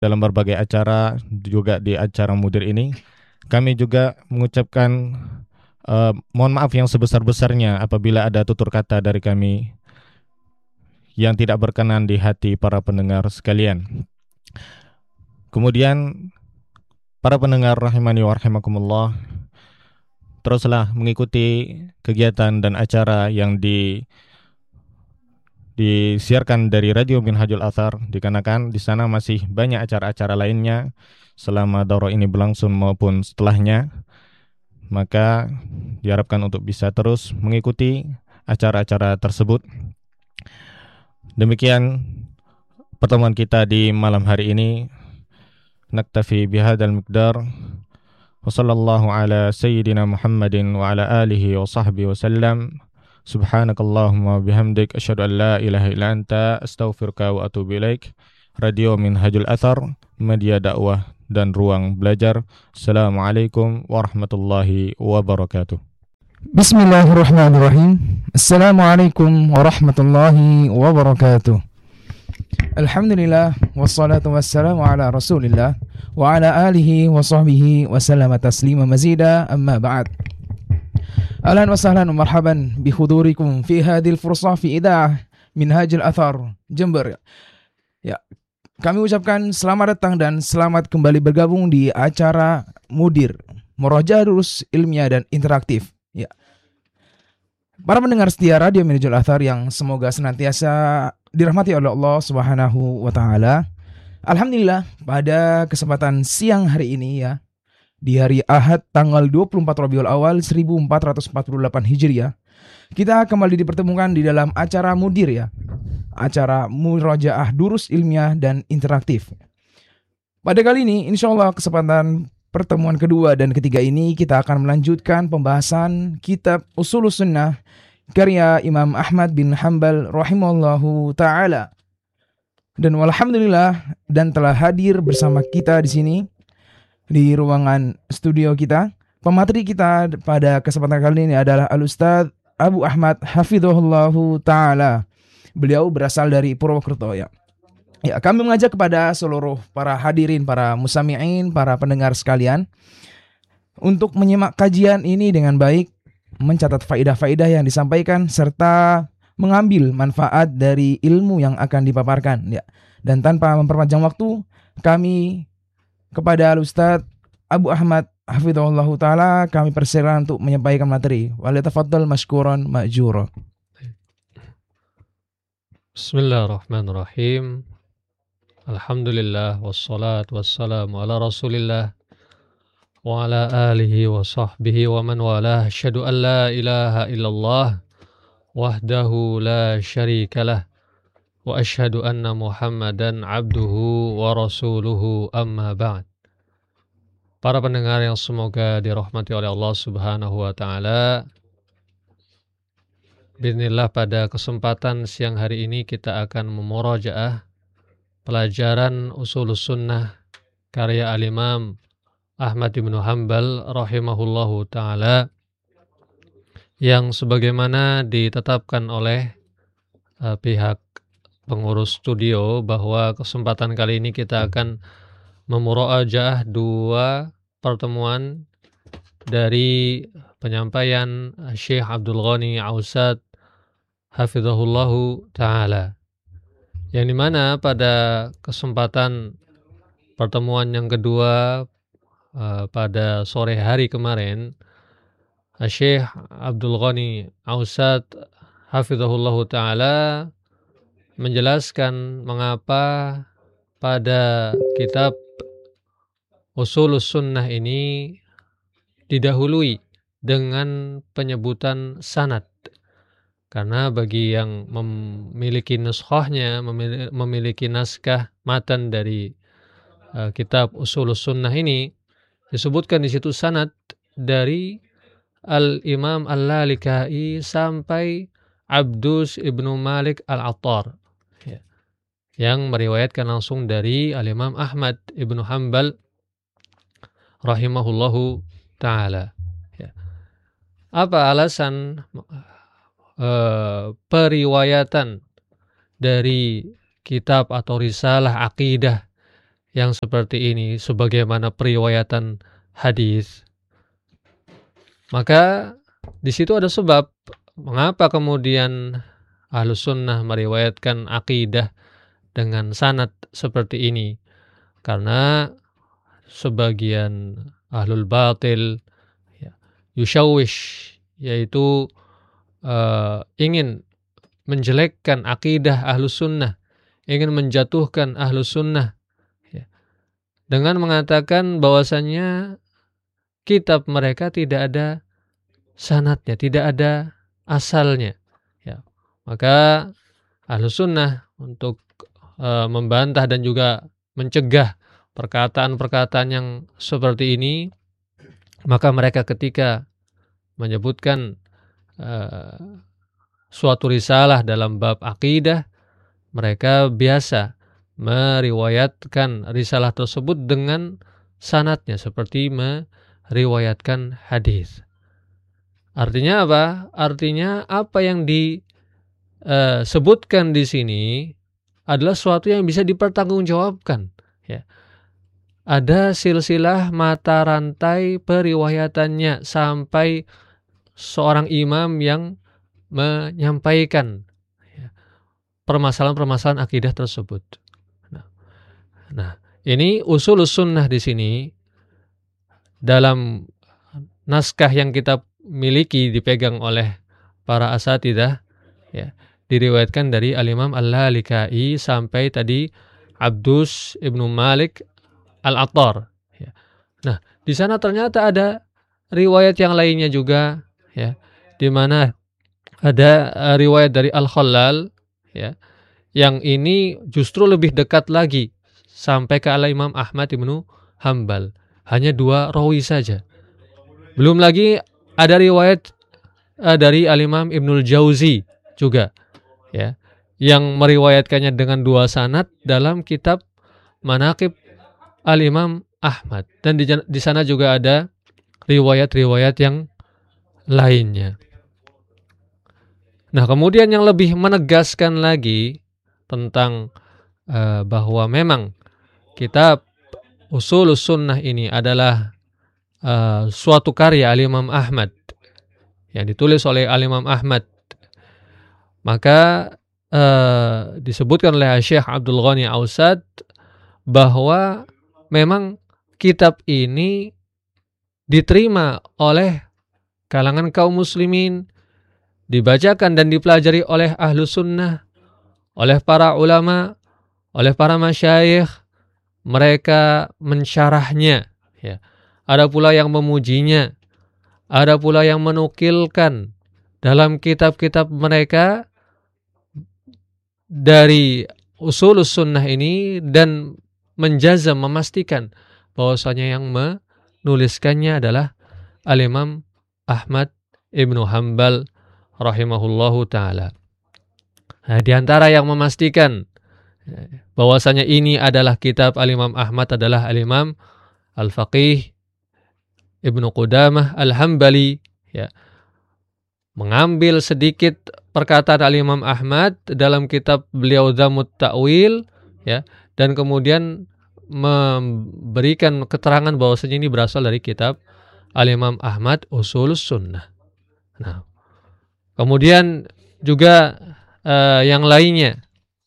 dalam berbagai acara, juga di acara Mudir ini. Kami juga mengucapkan mohon maaf yang sebesar-besarnya apabila ada tutur kata dari kami yang tidak berkenan di hati para pendengar sekalian. Kemudian para pendengar rahimani wa rahimakumullah, teruslah mengikuti kegiatan dan acara yang disiarkan dari Radio Minhajul Athar, dikarenakan di sana masih banyak acara-acara lainnya selama daurah ini berlangsung maupun setelahnya. Maka diharapkan untuk bisa terus mengikuti acara-acara tersebut. Demikian pertemuan kita di malam hari ini. Naktafi bihadzal miqdar. Wa sallallahu ala sayyidina Muhammadin wa ala alihi wa sahbihi wa sallam. Subhanakallahumma bihamdik asyhadu an la ilaha illa anta astaghfiruka wa atubu ilaik. Radio Minhajul Athar, media dakwah dan ruang belajar. Assalamualaikum warahmatullahi wabarakatuh. Bismillahirrahmanirrahim. Assalamualaikum warahmatullahi wabarakatuh. Alhamdulillah wassalatu wassalamu ala Rasulillah wa ala alihi wa sahbihi wa sallama taslima mazida, amma ba'd. Ahlan wa sahlan wa marhaban bi hudurikum fi hadhil fursah fi idaah Minhajul Athar Jember. Ya, kami ucapkan selamat datang dan selamat kembali bergabung di acara Mudir, Murojaah Durus Ilmiah dan Interaktif. Ya. Para pendengar setia Radio Minhajul Athar yang semoga senantiasa dirahmati oleh Allah Subhanahu wa taala. Alhamdulillah, pada kesempatan siang hari ini ya, di hari Ahad tanggal 24 Rabiul Awal 1448 Hijriah, kita kembali dipertemukan di dalam acara Mudir ya. Acara Murojaah Durus Ilmiah dan Interaktif. Pada kali ini, insya Allah kesempatan pertemuan kedua dan ketiga ini kita akan melanjutkan pembahasan kitab Ushulus Sunnah karya Imam Ahmad bin Hanbal rahimahullahu ta'ala. Dan walhamdulillah, dan telah hadir bersama kita di sini di ruangan studio kita. Pemateri kita pada kesempatan kali ini adalah Al-Ustadz Abu Ahmad hafidhahullahu ta'ala. Beliau berasal dari Purwokerto ya. Ya, kami mengajak kepada seluruh para hadirin, para musami'in, para pendengar sekalian untuk menyimak kajian ini dengan baik, mencatat faedah-faedah yang disampaikan serta mengambil manfaat dari ilmu yang akan dipaparkan ya. Dan tanpa memperpanjang waktu, kami kepada Al-Ustadz Abu Ahmad hafidhahullahu taala kami persilakan untuk menyampaikan materi. Walitafaddal mashkuran ma'jura. Bismillahirrahmanirrahim. Alhamdulillah wassalatu wassalamu ala Rasulillah wa ala alihi wa sahbihi wa man walah. Asyhadu an la ilaha illallah wahdahu la syarikalah wa asyhadu anna Muhammadan abduhu wa rasuluhu, amma ba'd. Para pendengar yang semoga dirahmati oleh Allah Subhanahu wa taala, bismillah, pada kesempatan siang hari ini kita akan memurojaah pelajaran Ushulus Sunnah karya Al-Imam Ahmad bin Hanbal rahimahullahu ta'ala, yang sebagaimana ditetapkan oleh pihak pengurus studio bahwa kesempatan kali ini kita akan memurojaah dua pertemuan dari penyampaian Syekh Abdul Ghani Ausad hafizahullahu ta'ala, yang dimana pada kesempatan pertemuan yang kedua pada sore hari kemarin, Syekh Abdul Ghani Ausad hafizahullahu ta'ala menjelaskan mengapa pada kitab Ushulus Sunnah ini didahului dengan penyebutan sanad. Karena bagi yang memiliki nuskhahnya, memiliki naskah matan dari kitab Ushulus Sunnah ini, disebutkan di situ sanad dari Al-Imam Al-Lalikai sampai Abdus ibnu Malik Al-Attar, yang meriwayatkan langsung dari Al-Imam Ahmad ibnu Hanbal rahimahullahu ta'ala. Apa alasan periwayatan dari kitab atau risalah akidah yang seperti ini sebagaimana periwayatan hadis, maka di situ ada sebab mengapa kemudian Ahlus Sunnah meriwayatkan akidah dengan sanad seperti ini. Karena sebagian ahlul batil ya, yushawish, yaitu ingin menjelekkan akidah Ahlus Sunnah, ingin menjatuhkan Ahlus Sunnah ya, dengan mengatakan bahwasannya kitab mereka tidak ada sanadnya, tidak ada asalnya. Ya. Maka Ahlus Sunnah untuk membantah dan juga mencegah perkataan-perkataan yang seperti ini, maka mereka ketika menyebutkan suatu risalah dalam bab akidah, mereka biasa meriwayatkan risalah tersebut dengan sanadnya seperti meriwayatkan hadis. Artinya apa? Artinya apa yang disebutkan di sini adalah sesuatu yang bisa dipertanggungjawabkan. Ya. Ada silsilah mata rantai periwayatannya sampai seorang imam yang menyampaikan permasalahan-permasalahan akidah tersebut. Nah, ini usulus sunnah di sini dalam naskah yang kita miliki dipegang oleh para asatidzah ya, diriwayatkan dari Al-Imam Al-Lalikai sampai tadi Abdus Ibnu Malik Al-Attar ya. Nah, di sana ternyata ada riwayat yang lainnya juga ya, di mana ada riwayat dari Al-Khallal ya, yang ini justru lebih dekat lagi sampai ke Al-Imam Ahmad Ibnu Hambal. Hanya 2 rawi saja. Belum lagi ada riwayat dari Al-Imam Ibnul Jauzi juga ya, yang meriwayatkannya dengan 2 sanad dalam kitab Manaqib Al-Imam Ahmad, dan di sana juga ada riwayat-riwayat yang lainnya. Nah, kemudian yang lebih menegaskan lagi tentang bahwa memang kitab Ushulus Sunnah ini adalah suatu karya Al-Imam Ahmad yang ditulis oleh Al-Imam Ahmad, maka disebutkan oleh Syekh Abdul Ghani Ausad bahwa memang kitab ini diterima oleh kalangan kaum muslimin, dibacakan dan dipelajari oleh ahlu sunnah, oleh para ulama, oleh para masyayikh. Mereka mensyarahnya ya. Ada pula yang memujinya, ada pula yang menukilkan dalam kitab-kitab mereka dari usulus sunnah ini dan menjazam, memastikan bahwasanya yang menuliskannya adalah Al-Imam Ahmad Ibnu Hambal rahimahullahu ta'ala. Nah, di antara yang memastikan bahwasanya ini adalah kitab Al-Imam Ahmad adalah Al-Imam Al-Faqih Ibnu Qudamah Al-Hambali ya, mengambil sedikit perkataan Al-Imam Ahmad dalam kitab beliau Dhammut Ta'wil ya, dan kemudian memberikan keterangan bahwasanya ini berasal dari kitab Al-Imam Ahmad Ushulus Sunnah. Nah, kemudian juga yang lainnya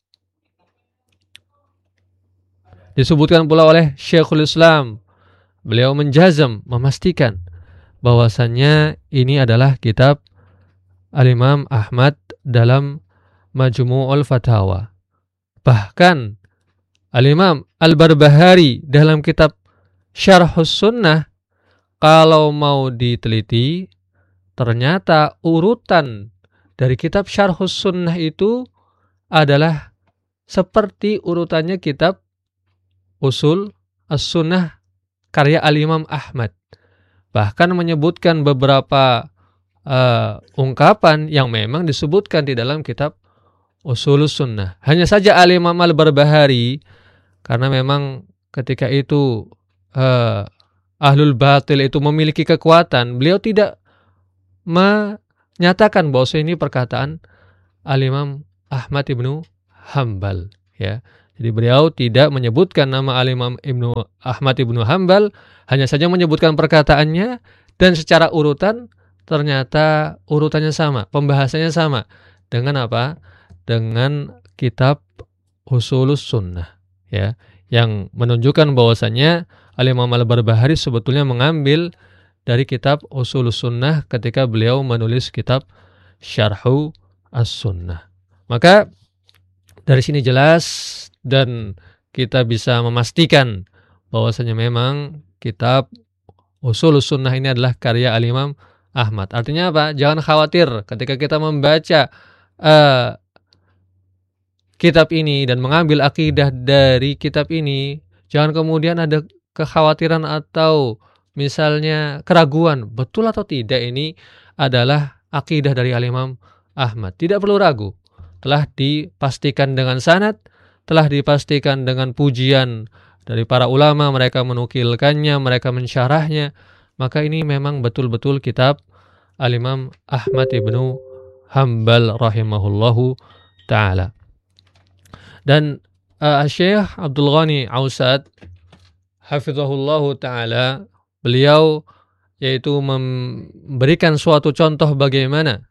disebutkan pula oleh Syekhul Islam. Beliau menjazam, memastikan bahwasannya ini adalah kitab Al-Imam Ahmad dalam Majmu'ul Fatawa. Bahkan Al-Imam Al-Barbahari dalam kitab Syarhus Sunnah, kalau mau diteliti, ternyata urutan dari kitab Syarhus Sunnah itu adalah seperti urutannya kitab Usul As-Sunnah karya Al-Imam Ahmad. Bahkan menyebutkan beberapa ungkapan yang memang disebutkan di dalam kitab Ushulus Sunnah. Hanya saja Al-Imam Al-Barbahari, karena memang ketika itu ahlul batil itu memiliki kekuatan, beliau tidak menyatakan bahwa ini perkataan Al-Imam Ahmad Ibnu Hambal ya. Jadi beliau tidak menyebutkan nama Al-Imam Ibnu Ahmad Ibnu Hanbal, hanya saja menyebutkan perkataannya, dan secara urutan ternyata urutannya sama, pembahasannya sama. Dengan apa? Dengan kitab Ushulus Sunnah, ya, yang menunjukkan bahwasannya Al-Imam Al-Barbahari sebetulnya mengambil dari kitab Ushulus Sunnah ketika beliau menulis kitab Syarhu As-Sunnah. Maka dari sini jelas dan kita bisa memastikan bahwasanya memang kitab Ushulus Sunnah ini adalah karya Al-Imam Ahmad. Artinya apa? Jangan khawatir ketika kita membaca kitab ini dan mengambil akidah dari kitab ini, jangan kemudian ada kekhawatiran atau misalnya keraguan, betul atau tidak ini adalah akidah dari Al-Imam Ahmad. Tidak perlu ragu. Telah dipastikan dengan sanad, telah dipastikan dengan pujian dari para ulama, mereka menukilkannya, mereka mensyarahnya. Maka ini memang betul-betul kitab Al-Imam Ahmad Ibnu Hanbal rahimahullahu ta'ala. Dan Syekh Abdul Ghani Ausad hafizahullahu ta'ala, beliau yaitu memberikan suatu contoh bagaimana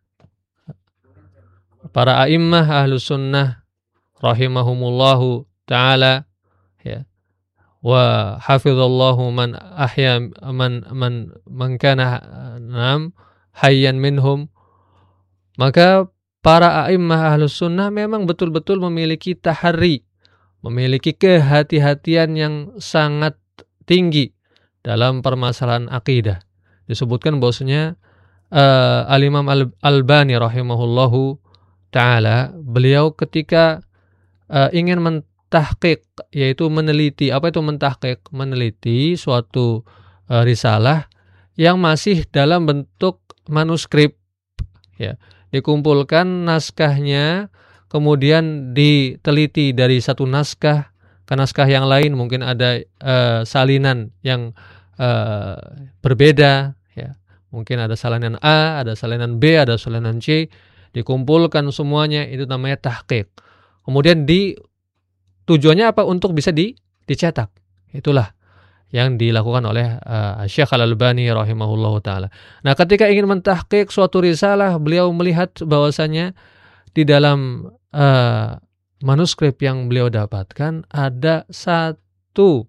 para a'immah ahlus sunnah rahimahumullahu ta'ala, ya, wa hafizallahu man ahya man kana hayyan minhum. Maka para a'immah ahlus sunnah memang betul-betul memiliki tahari, memiliki kehati-hatian yang sangat tinggi dalam permasalahan akidah. Disebutkan bahwasanya Al-Imam Al-Albani rahimahullahu ta'ala, beliau ketika ingin mentahqiq, yaitu meneliti. Apa itu mentahqiq? Meneliti suatu risalah yang masih dalam bentuk manuskrip, ya, dikumpulkan naskahnya, kemudian diteliti dari satu naskah ke naskah yang lain, mungkin ada salinan yang berbeda, ya. Mungkin ada salinan A, ada salinan B, ada salinan C, dikumpulkan semuanya, itu namanya tahqiq. Kemudian tujuannya apa? Untuk bisa dicetak. Itulah yang dilakukan oleh Syekh Al-Albani rahimahullahu ta'ala. Nah, ketika ingin mentahqiq suatu risalah, beliau melihat bahwasanya di dalam manuskrip yang beliau dapatkan ada satu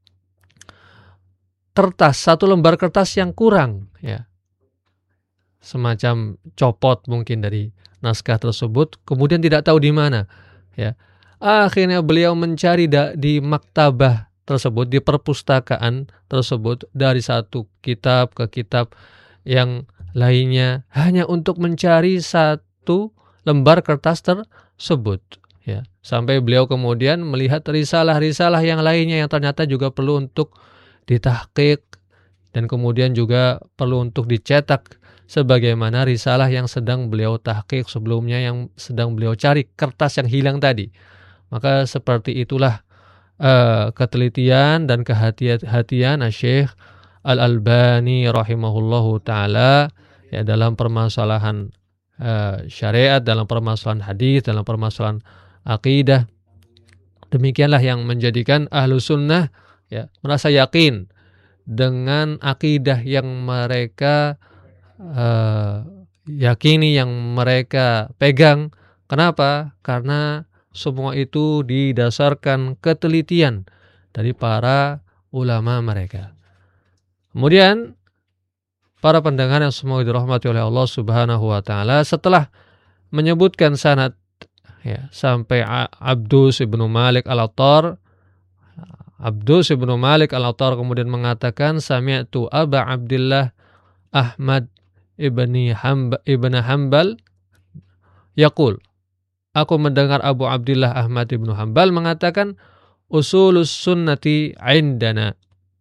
lembar kertas yang kurang, ya. Semacam copot mungkin dari naskah tersebut, kemudian tidak tahu di mana, ya. Akhirnya beliau mencari di maktabah tersebut, di perpustakaan tersebut, dari satu kitab ke kitab yang lainnya, hanya untuk mencari satu lembar kertas tersebut, ya. Sampai beliau kemudian melihat risalah-risalah yang lainnya yang ternyata juga perlu untuk ditahqiq dan kemudian juga perlu untuk dicetak sebagaimana risalah yang sedang beliau tahqiq sebelumnya, yang sedang beliau cari, kertas yang hilang tadi. Maka seperti itulah ketelitian dan kehati-hatian Syekh Al-Albani rahimahullahu ta'ala, ya, dalam permasalahan syariat, dalam permasalahan hadis, dalam permasalahan akidah. Demikianlah yang menjadikan ahlu sunnah, ya, merasa yakin dengan akidah yang mereka yakini, yang mereka pegang. Kenapa? Karena semua itu didasarkan ketelitian dari para ulama mereka. Kemudian para pendengar yang semoga dirahmati oleh Allah Subhanahu wa taala, setelah menyebutkan sanad, ya, sampai Abdus ibnu Malik Al-Attar, Abdus ibnu Malik Al-Attar kemudian mengatakan, sami'tu Aba Abdillah Ahmad ibn Hanbal yaqul, aku mendengar Abu Abdillah Ahmad ibn Hanbal mengatakan, usulus sunnati indana,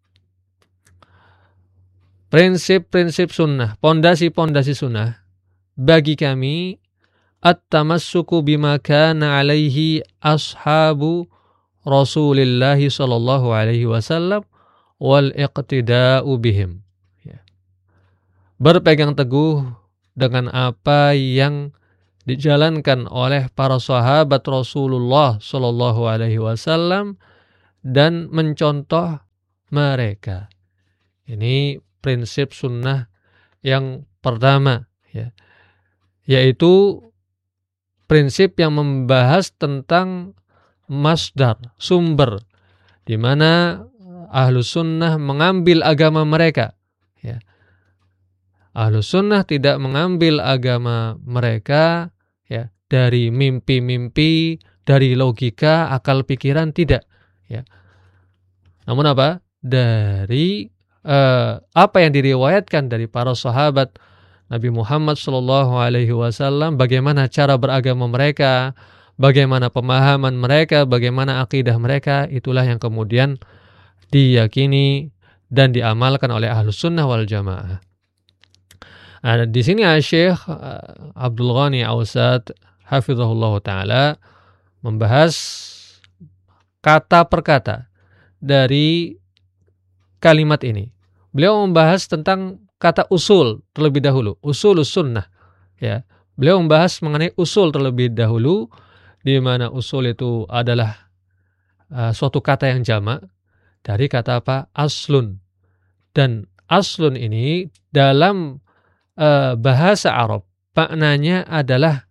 prinsip-prinsip sunnah, pondasi-pondasi sunnah bagi kami, at-tamassuku bima kana alaihi ashabu Rasulillah sallallahu alaihi wasallam wal iqtida'u bihim, ya. Berpegang teguh dengan apa yang dijalankan oleh para sahabat Rasulullah Shallallahu Alaihi Wasallam dan mencontoh mereka. Ini prinsip sunnah yang pertama, ya, yaitu prinsip yang membahas tentang masdar, sumber, di mana Ahlus Sunnah mengambil agama mereka. Ya. Ahlus Sunnah tidak mengambil agama mereka ya dari mimpi-mimpi, dari logika, akal pikiran, tidak. Ya. Namun apa? Dari apa yang diriwayatkan dari para sahabat Nabi Muhammad SAW, bagaimana cara beragama mereka, bagaimana pemahaman mereka, bagaimana akidah mereka, itulah yang kemudian diyakini dan diamalkan oleh Ahlus Sunnah wal Jamaah. Nah, di sini Syekh Abdul Ghani Ausad hafizahullah taala membahas kata per kata dari kalimat ini. Beliau membahas tentang kata usul terlebih dahulu, usulus sunnah. Ya, beliau membahas mengenai usul terlebih dahulu, di mana usul itu adalah suatu kata yang jamak dari kata apa? Aslun. Dan aslun ini dalam bahasa Arab maknanya adalah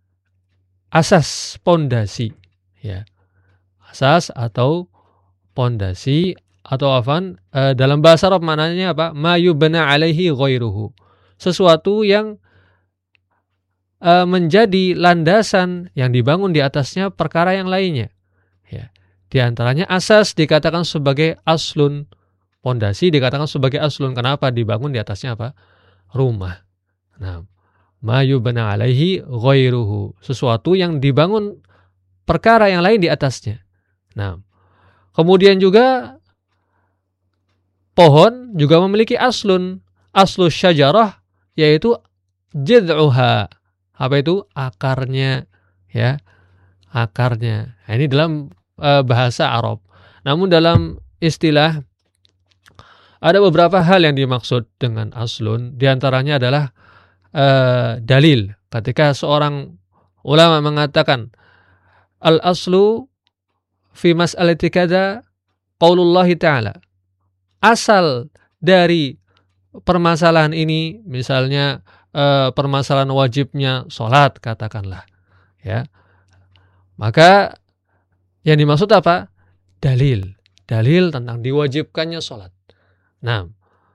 asas, pondasi. Ya, asas atau pondasi. Atau dalam bahasa Arab maknanya apa? Ma yubna alaihi ghairuhu. Sesuatu yang menjadi landasan yang dibangun di atasnya perkara yang lainnya. Ya. Di antaranya asas dikatakan sebagai aslun. Pondasi dikatakan sebagai aslun. Kenapa? Dibangun di atasnya apa? Rumah. Nah, ma yubna alaihi ghairuhu. Sesuatu yang dibangun perkara yang lain di atasnya. Nah, kemudian juga pohon juga memiliki aslun. Aslus syajarah yaitu jid'uha. Apa itu? Akarnya. Ya, akarnya. Nah, ini dalam bahasa Arab. Namun dalam istilah ada beberapa hal yang dimaksud dengan aslun. Di antaranya adalah dalil. Ketika seorang ulama mengatakan al-aslu fi mas'alati kada qaulullahi ta'ala. Asal dari permasalahan ini, misalnya permasalahan wajibnya sholat, katakanlah, ya, maka yang dimaksud apa? Dalil tentang diwajibkannya sholat. Nah,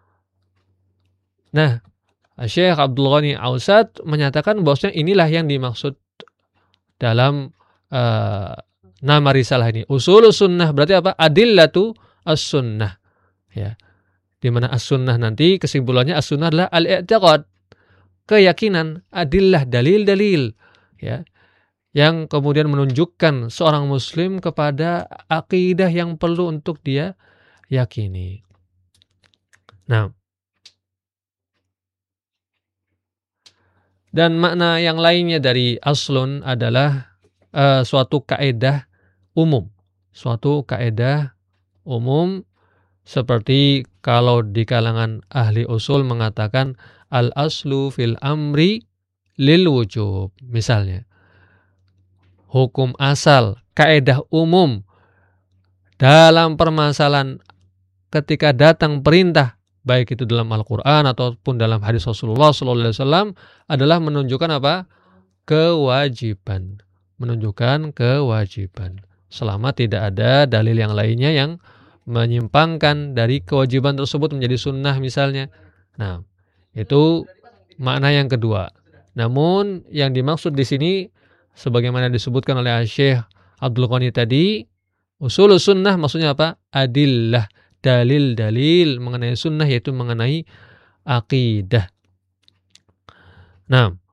Syekh Abdul Ghani Ausad menyatakan bahwasanya inilah yang dimaksud dalam nama risalah ini. Usulus sunnah berarti apa? Adillatu as-sunnah. Ya, di mana as-sunnah nanti kesimpulannya as-sunnah adalah al-i'tiqad, keyakinan, adillah, dalil-dalil, ya, yang kemudian menunjukkan seorang muslim kepada akidah yang perlu untuk dia yakini. Nah, dan makna yang lainnya dari aslun adalah suatu kaedah umum, seperti kalau di kalangan ahli usul mengatakan al-aslu fil amri lil wujub. Misalnya, hukum asal, kaedah umum dalam permasalahan ketika datang perintah, baik itu dalam Al-Quran ataupun dalam hadis Rasulullah SAW, adalah menunjukkan apa? Kewajiban. Menunjukkan kewajiban. Selama tidak ada dalil yang lainnya yang menyimpangkan dari kewajiban tersebut menjadi sunnah misalnya. Nah, itu makna yang kedua. Namun yang dimaksud di sini sebagaimana disebutkan oleh Syekh Abdul Ghani tadi, usulus sunnah maksudnya apa? Adillah, dalil-dalil mengenai sunnah, yaitu mengenai akidah. Nah,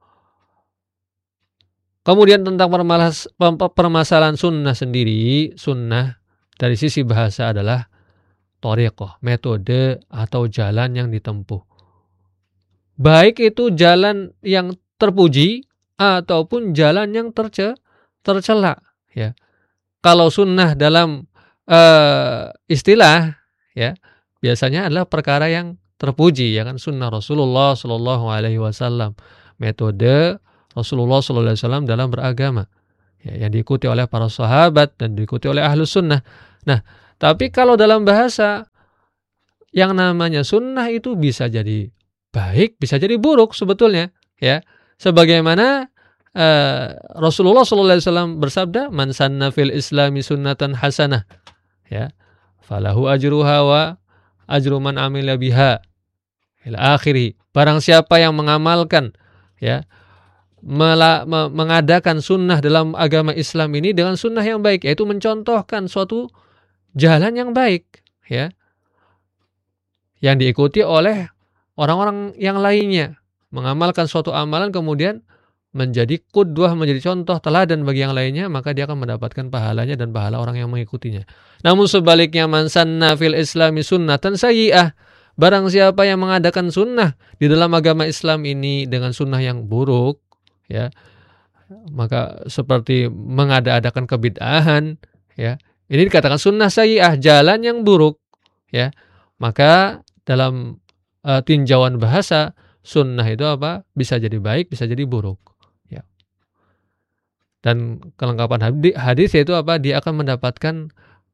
kemudian tentang permasalahan sunnah sendiri, sunnah dari sisi bahasa adalah thariqah, metode atau jalan yang ditempuh. Baik itu jalan yang terpuji ataupun jalan yang tercela. Ya. Kalau sunnah dalam istilah, ya, biasanya adalah perkara yang terpuji, ya kan, sunnah Rasulullah SAW, metode Rasulullah SAW dalam beragama, ya, yang diikuti oleh para sahabat dan diikuti oleh ahlus sunnah. Nah, tapi kalau dalam bahasa, yang namanya sunnah itu bisa jadi baik, bisa jadi buruk sebetulnya, ya. Sebagaimana Rasulullah SAW bersabda, "Man sanna fil islami sunnatan hasanah, ya, falahu ajruha wa ajru man amila biha ila akhiri." Barang siapa yang mengamalkan, ya, mengadakan sunnah dalam agama Islam ini dengan sunnah yang baik, yaitu mencontohkan suatu jalan yang baik, ya, yang diikuti oleh orang-orang yang lainnya, mengamalkan suatu amalan kemudian menjadi qudwah, menjadi contoh teladan bagi yang lainnya, maka dia akan mendapatkan pahalanya dan pahala orang yang mengikutinya. Namun sebaliknya, man sanna fil islami sunnatan sayyi'ah, barang siapa yang mengadakan sunnah di dalam agama Islam ini dengan sunnah yang buruk, ya, maka seperti mengada-adakan kebid'ahan, ya, ini dikatakan sunnah sayyi'ah, jalan yang buruk, ya. Maka dalam tinjauan bahasa, sunnah itu apa? Bisa jadi baik, bisa jadi buruk. Ya. Dan kelengkapan hadis yaitu apa? Dia akan mendapatkan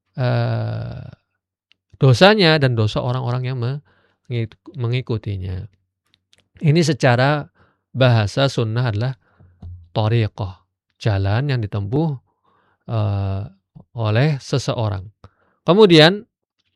dosanya dan dosa orang-orang yang mengikutinya. Ini secara bahasa sunnah adalah thariqah, jalan yang ditempuh oleh seseorang. Kemudian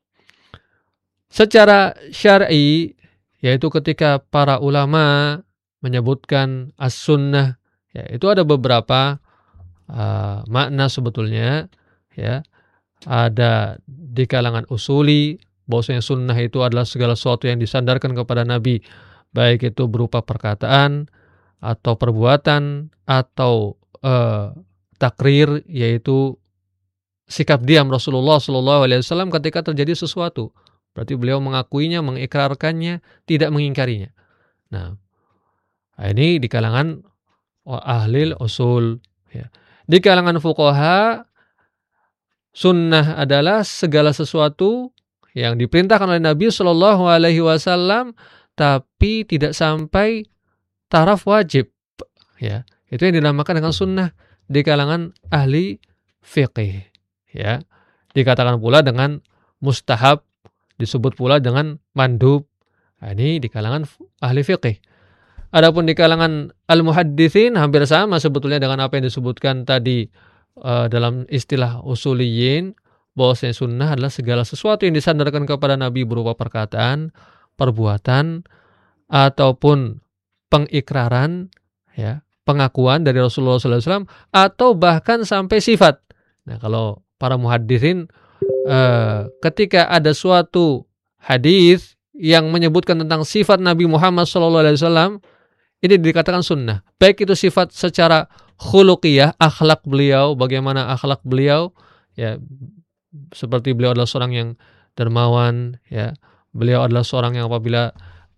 secara syar'i, yaitu ketika para ulama menyebutkan as-sunnah, ya, itu ada beberapa makna sebetulnya, ya. Ada di kalangan usuli bahwasanya sunnah itu adalah segala sesuatu yang disandarkan kepada Nabi, baik itu berupa perkataan atau perbuatan atau takrir, yaitu sikap diam Rasulullah SAW ketika terjadi sesuatu. Berarti beliau mengakuinya, mengikrarkannya, tidak mengingkarinya. Nah, ini di kalangan ahli usul, ya. Di kalangan fuqaha, sunnah adalah segala sesuatu yang diperintahkan oleh Nabi SAW tapi tidak sampai taraf wajib, ya. Itu yang dinamakan dengan sunnah di kalangan ahli fiqih, ya. Dikatakan pula dengan mustahab, disebut pula dengan mandub. Nah, ini di kalangan ahli fiqih. Adapun di kalangan al-muhadditsin hampir sama sebetulnya dengan apa yang disebutkan tadi dalam istilah usuliyin, bahwasanya sunnah adalah segala sesuatu yang disandarkan kepada Nabi berupa perkataan, perbuatan, ataupun pengikraran, ya, pengakuan dari Rasulullah SAW, atau bahkan sampai sifat. Nah, kalau para muhaddisin ketika ada suatu hadis yang menyebutkan tentang sifat Nabi Muhammad SAW, ini dikatakan sunnah. Baik itu sifat secara khuluqiyah, akhlak beliau, bagaimana akhlak beliau, ya, seperti beliau adalah seorang yang dermawan, ya, beliau adalah seorang yang apabila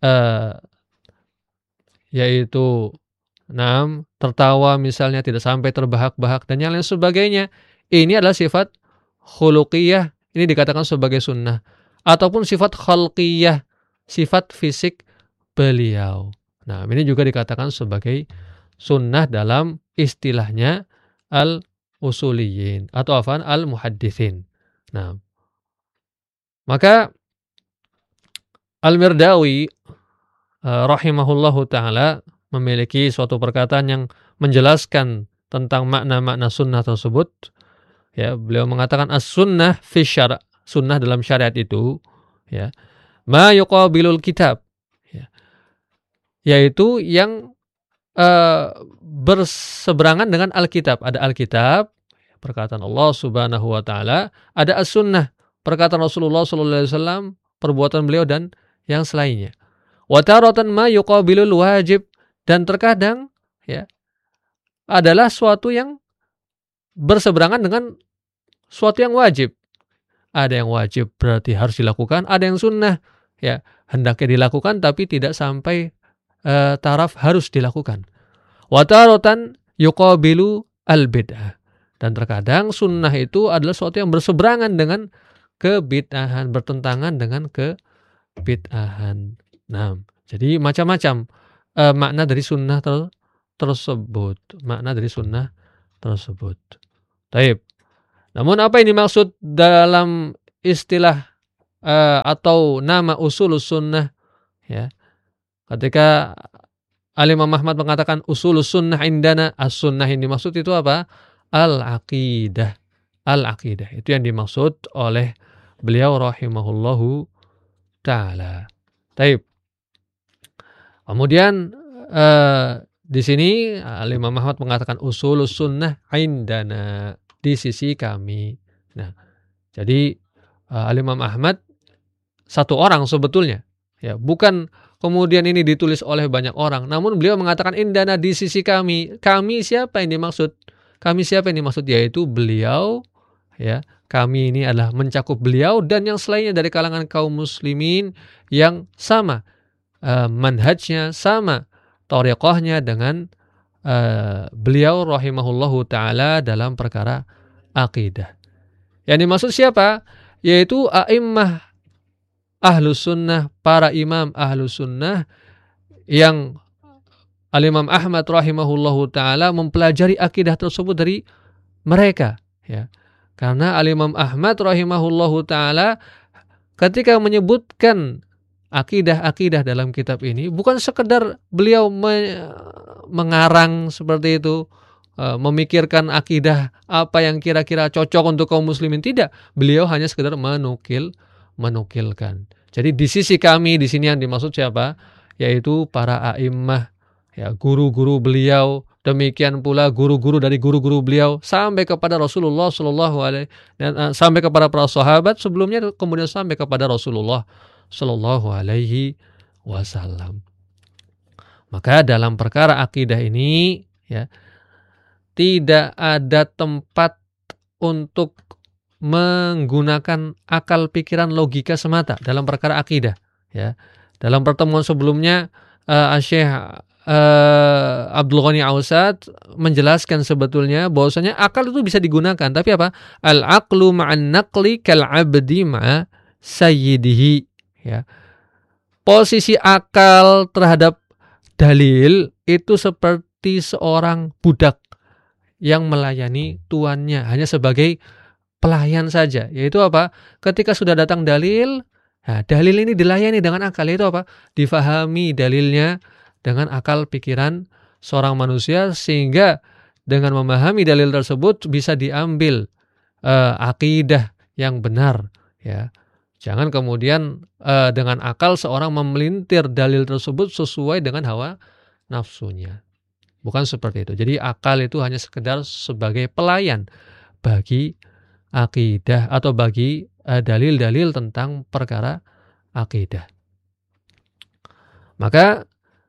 yaitu tertawa misalnya tidak sampai terbahak-bahak dan yang lain sebagainya. Ini adalah sifat khuluqiyah, ini dikatakan sebagai sunnah. Ataupun sifat khalqiyah, sifat fisik beliau. Nah, ini juga dikatakan sebagai sunnah dalam istilahnya al-usuliyin atau al-muhadditsin. Nah, maka Al-Mirdawi rahimahullahu ta'ala memiliki suatu perkataan yang menjelaskan tentang makna-makna sunnah tersebut. Ya, beliau mengatakan as-sunnah fi syara', sunnah dalam syariat itu, ya, ma yuqabilul kitab, ya, yaitu yang berseberangan dengan Alkitab. Ada Alkitab, perkataan Allah Subhanahu wa taala, ada as-sunnah, perkataan Rasulullah sallallahu alaihi wasallam, perbuatan beliau dan yang selainnya. Wa taratan ma yuqabilul wajib, dan terkadang, ya, adalah suatu yang berseberangan dengan suatu yang wajib. Ada yang wajib berarti harus dilakukan, ada yang sunnah, ya, hendaknya dilakukan tapi tidak sampai taraf harus dilakukan. Wa taratan yuqabilu al-bid'ah, dan terkadang sunnah itu adalah suatu yang berseberangan dengan kebid'ahan, bertentangan dengan kebid'ahan. Nah, jadi macam-macam makna dari sunnah tersebut, makna dari sunnah tersebut. Taib. Namun apa yang dimaksud dalam istilah atau nama usulus sunnah, ya? Ketika Al-Imam Ahmad mengatakan usulus sunnah indana, as-sunnah yang dimaksud itu apa? Al-aqidah. Al-aqidah. Itu yang dimaksud oleh beliau rahimahullahu ta'ala. Taib. Kemudian di sini Al-Imam Ahmad mengatakan usulus sunnah indana, di sisi kami. Nah, jadi Al-Imam Ahmad satu orang sebetulnya, ya, bukan kemudian ini ditulis oleh banyak orang, namun beliau mengatakan indana, di sisi kami. Kami siapa yang dimaksud? Kami siapa yang dimaksud? Yaitu beliau, ya. Kami ini adalah mencakup beliau dan yang selainnya dari kalangan kaum muslimin yang sama manhajnya, sama thariqahnya dengan beliau rahimahullahu ta'ala dalam perkara akidah. Yang dimaksud siapa? Yaitu a'immah ahlus sunnah, para imam ahlus sunnah yang Al-Imam Ahmad rahimahullahu ta'ala mempelajari akidah tersebut dari mereka, ya. Karena Al-Imam Ahmad rahimahullahu ta'ala ketika menyebutkan akidah-akidah dalam kitab ini bukan sekedar beliau mengarang seperti itu, memikirkan akidah apa yang kira-kira cocok untuk kaum muslimin, tidak. Beliau hanya sekedar menukilkan. Jadi di sisi kami di sini yang dimaksud siapa? Yaitu para a'immah, ya, guru-guru beliau, demikian pula guru-guru dari guru-guru beliau sampai kepada Rasulullah sallallahu alaihi dan sampai kepada para sahabat sebelumnya, kemudian sampai kepada Rasulullah sallallahu alaihi wasallam. Maka dalam perkara akidah ini, ya, tidak ada tempat untuk menggunakan akal pikiran logika semata dalam perkara akidah, ya. Dalam pertemuan sebelumnya Syekh Abdul Ghani Ausad menjelaskan sebetulnya bahwasanya akal itu bisa digunakan, tapi apa? Al-aqlu ma'an naqli kal 'abdi ma'a sayyidihi, ya. Posisi akal terhadap dalil itu seperti seorang budak yang melayani tuannya, hanya sebagai pelayan saja. Yaitu apa? Ketika sudah datang dalil, nah, dalil ini dilayani dengan akal. Yaitu apa? Difahami dalilnya dengan akal pikiran seorang manusia, sehingga dengan memahami dalil tersebut bisa diambil akidah yang benar, ya. Jangan kemudian dengan akal seorang memelintir dalil tersebut sesuai dengan hawa nafsunya. Bukan seperti itu. Jadi akal itu hanya sekedar sebagai pelayan bagi akidah atau bagi dalil-dalil tentang perkara akidah. Maka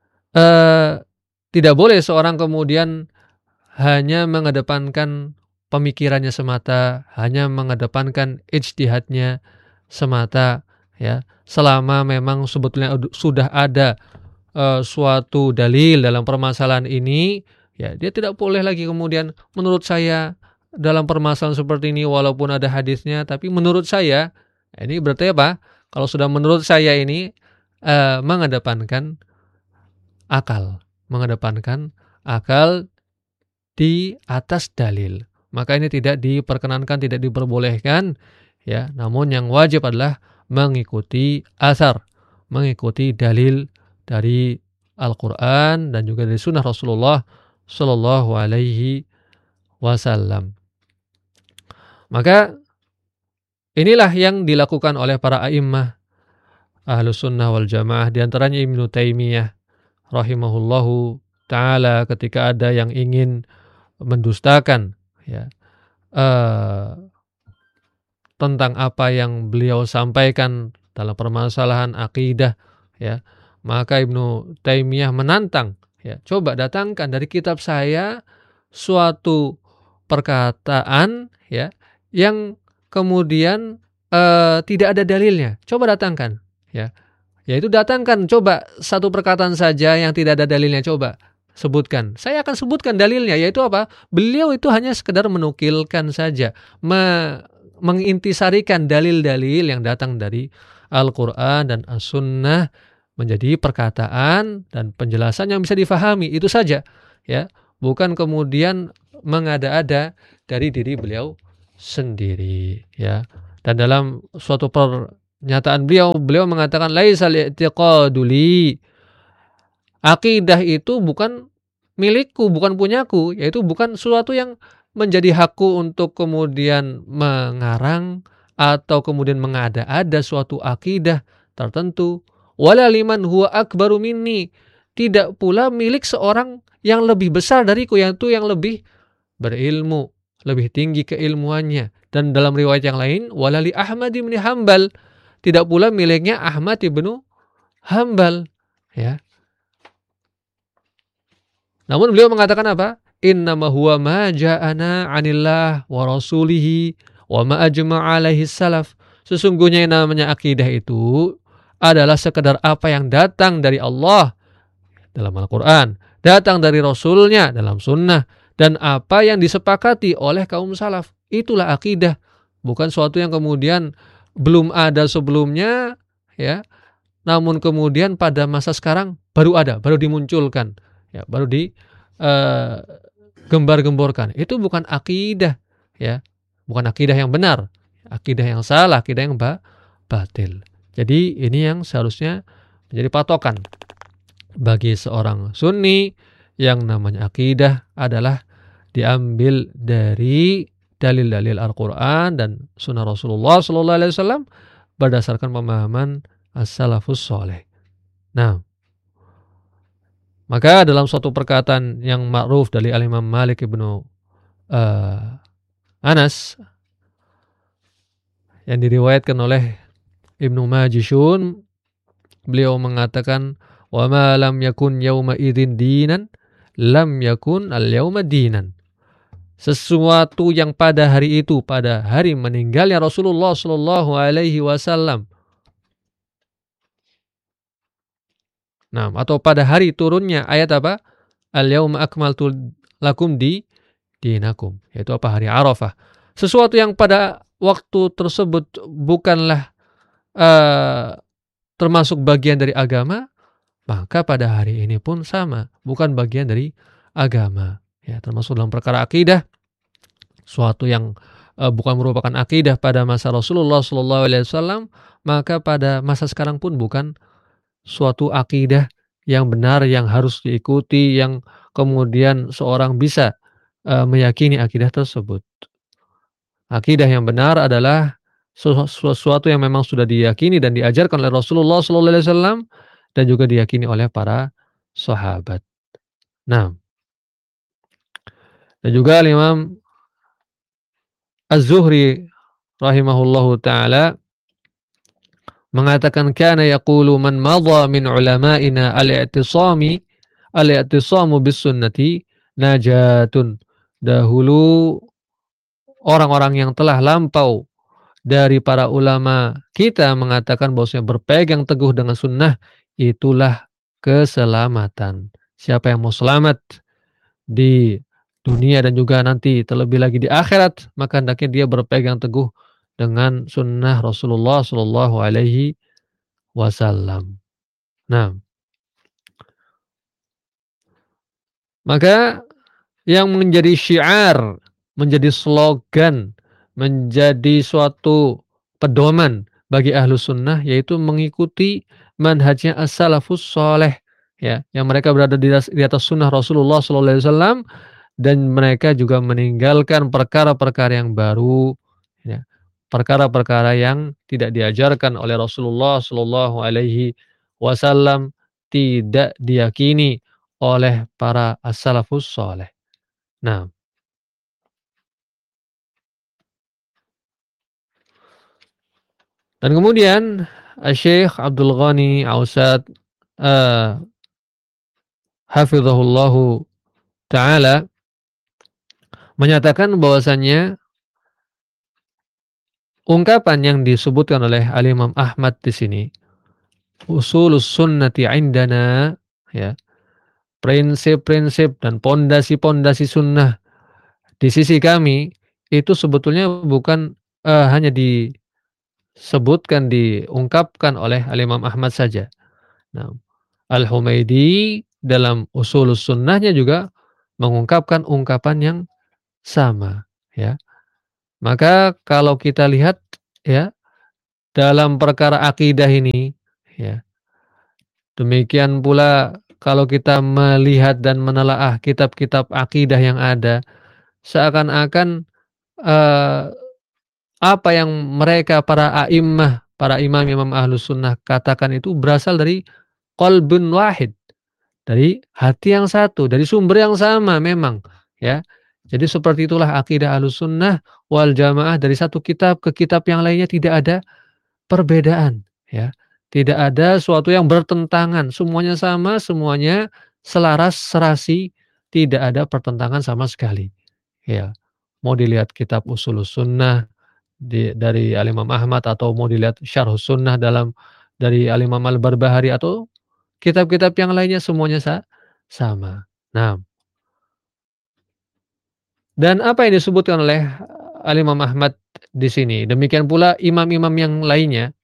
tidak boleh seorang kemudian hanya mengedepankan pemikirannya semata, hanya mengedepankan ijtihadnya semata, ya, selama memang sebetulnya sudah ada suatu dalil dalam permasalahan ini, ya, dia tidak boleh lagi kemudian menurut saya dalam permasalahan seperti ini walaupun ada hadisnya, tapi menurut saya, ini berarti apa? Kalau sudah menurut saya ini mengedepankan akal di atas dalil, maka ini tidak diperkenankan, tidak diperbolehkan, ya. Namun yang wajib adalah mengikuti asar, mengikuti dalil dari Al-Quran dan juga dari sunnah Rasulullah Sallallahu Alaihi Wasallam. Maka inilah yang dilakukan oleh para a'immah Ahlus Sunnah wal Jamaah, diantaranya Ibnu Taimiyah rahimahullahu ta'ala, ketika ada yang ingin mendustakan, ya, tentang apa yang beliau sampaikan dalam permasalahan akidah, ya, maka Ibnu Taimiyah menantang, ya, coba datangkan dari kitab saya suatu perkataan, ya, yang kemudian tidak ada dalilnya. Coba datangkan, ya. Yaitu datangkan coba satu perkataan saja yang tidak ada dalilnya, coba sebutkan. Saya akan sebutkan dalilnya, yaitu apa? Beliau itu hanya sekedar menukilkan saja, mengintisarikan dalil-dalil yang datang dari Al-Quran dan As-Sunnah menjadi perkataan dan penjelasan yang bisa difahami, itu saja. ya, bukan kemudian mengada-ada dari diri beliau sendiri, ya. Dan dalam suatu pernyataan beliau mengatakan laisal i'tiqadu li, akidah itu bukan milikku, bukan punyaku, yaitu bukan sesuatu yang menjadi hakku untuk kemudian mengarang atau kemudian mengada-ada suatu akidah tertentu. Wala liman huwa akbaru minni, tidak pula milik seorang yang lebih besar dariku, yaitu yang lebih berilmu, lebih tinggi keilmuannya. Dan dalam riwayat yang lain, wala li Ahmad bin Hambal, tidak pula miliknya Ahmad ibnu Hambal, ya. Namun beliau mengatakan apa? Innama huwa ma ja'ana 'anillah wa rasulihi wa ma ajma'a alaihi salaf. Sesungguhnya yang namanya akidah itu adalah sekedar apa yang datang dari Allah dalam Al-Quran, datang dari Rasulnya dalam sunnah, dan apa yang disepakati oleh kaum salaf. Itulah akidah. Bukan suatu yang kemudian belum ada sebelumnya, ya, namun kemudian pada masa sekarang baru ada, baru dimunculkan, ya, baru gembar-gemborkan. Itu bukan akidah, ya, bukan akidah yang benar, akidah yang salah, akidah yang batil. Jadi ini yang seharusnya menjadi patokan bagi seorang sunni. Yang namanya akidah adalah diambil dari dalil-dalil Al-Quran dan sunnah Rasulullah SAW berdasarkan pemahaman as-salafus soleh. Nah, maka dalam suatu perkataan yang ma'ruf dari Al-Imam Malik ibnu Anas yang diriwayatkan oleh Ibnu Majishun, beliau mengatakan, wa ma lam yakun yauma idzin dinan lam yakun al-yauma dinan. Sesuatu yang pada hari itu, pada hari meninggalnya Rasulullah sallallahu alaihi wasallam, nah, atau pada hari turunnya ayat apa? Al-yauma akmaltu lakum dinakum, yaitu apa? Hari Arafah. Sesuatu yang pada waktu tersebut bukanlah termasuk bagian dari agama, maka pada hari ini pun sama, bukan bagian dari agama. Ya, termasuk dalam perkara akidah, suatu yang bukan merupakan akidah pada masa Rasulullah SAW, maka pada masa sekarang pun bukan suatu akidah yang benar, yang harus diikuti, yang kemudian seorang bisa meyakini akidah tersebut. Akidah yang benar adalah sesuatu yang memang sudah diyakini dan diajarkan oleh Rasulullah SAW dan juga diyakini oleh para sahabat. Nah, dan juga Imam Az-Zuhri rahimahullahu ta'ala mengatakan, kana yaqulu man madha min ulama'ina al-i'tisamu bis sunnati najatun. Dahulu orang-orang yang telah lampau dari para ulama kita mengatakan bahwasanya berpegang teguh dengan sunnah itulah keselamatan. Siapa yang mau selamat di dunia dan juga nanti terlebih lagi di akhirat, maka hendaknya dia berpegang teguh dengan sunnah Rasulullah Sallallahu Alaihi Wasallam. Nah, maka yang menjadi syiar, menjadi slogan, menjadi suatu pedoman bagi ahlu sunnah, yaitu mengikuti manhajnya as-salafus soleh, ya, yang mereka berada di atas sunnah Rasulullah SAW, dan mereka juga meninggalkan perkara-perkara yang baru, ya, perkara-perkara yang tidak diajarkan oleh Rasulullah SAW, tidak diyakini oleh para as-salafus soleh. Nah, dan kemudian Syekh Abdul Ghani Ausad hafizahullahu ta'ala menyatakan bahwasannya ungkapan yang disebutkan oleh Al-Imam Ahmad di sini, usulus sunnati indana, ya, prinsip-prinsip dan pondasi-pondasi sunnah di sisi kami, itu sebetulnya bukan hanya disebutkan, diungkapkan oleh Al-Imam Ahmad saja. Nah, Al-Humaidi dalam usulus sunnahnya juga mengungkapkan ungkapan yang sama, ya. Maka kalau kita lihat, ya, dalam perkara akidah ini, ya, demikian pula kalau kita melihat dan menelaah kitab-kitab akidah yang ada, seakan-akan, eee, apa yang mereka para a'immah, para imam-imam Ahlus Sunnah katakan itu berasal dari qalbun wahid, dari hati yang satu, dari sumber yang sama memang, ya. Jadi seperti itulah akidah Ahlus Sunnah wal Jamaah, dari satu kitab ke kitab yang lainnya tidak ada perbedaan, ya. Tidak ada suatu yang bertentangan, semuanya sama, semuanya selaras, serasi, tidak ada pertentangan sama sekali, ya. Mau dilihat kitab Ushulus Sunnah dari Al-Imam Ahmad, atau mau dilihat Syarhus Sunnah dari Al-Imam Al-Barbahari, atau kitab-kitab yang lainnya, semuanya sama. Nah, dan apa yang disebutkan oleh Al-Imam Ahmad di sini, demikian pula imam-imam yang lainnya,